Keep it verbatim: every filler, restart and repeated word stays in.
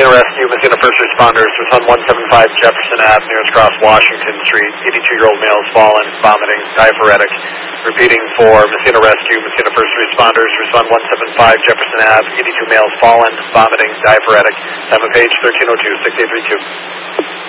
Messina Rescue, Messina First Responders, respond one seven five Jefferson Avenue, nearest cross Washington Street. eighty-two-year-old male is fallen, vomiting, diaphoretic. Repeating for Messina Rescue, Messina First Responders, respond one seven five Jefferson Avenue, eighty-two males fallen, vomiting, diaphoretic. Time of page thirteen oh two, six eight three two.